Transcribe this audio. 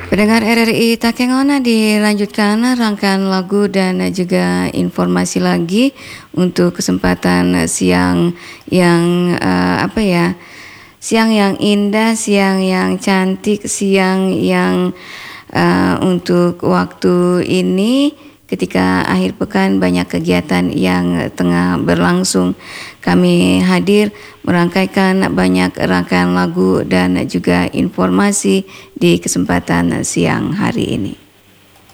Pendengar RRI Takengona, dilanjutkan rangkaian lagu dan juga informasi lagi untuk kesempatan siang yang siang yang indah, siang yang cantik, siang yang untuk waktu ini ketika akhir pekan banyak kegiatan yang tengah berlangsung. Kami hadir merangkaikan banyak rangkaian lagu dan juga informasi di kesempatan siang hari ini.